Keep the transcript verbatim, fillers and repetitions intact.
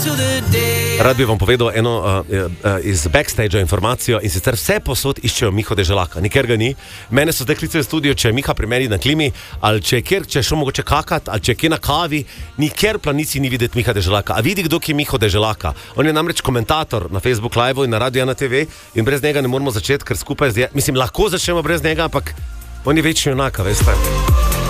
Rad bi vam povedal eno uh, uh, iz backstage informacijo in sicer vse posod iščejo Miho Deželaka, nikjer ga ni. Mene so zdaj klicali v studio, če je Miha pri meni na klimi, ali če je kjer, če je šel mogoče kakat, ali če je kjer na kavi, nikjer v planici ni videti Miha Deželaka. A vidi kdo, ki je Miho Deželaka? On je namreč komentator na Facebook Live in na Radio ena te ve in brez njega ne moramo začeti, ker skupaj zdaj, mislim, lahko začnemo brez njega, ampak on je večni junaka, veste.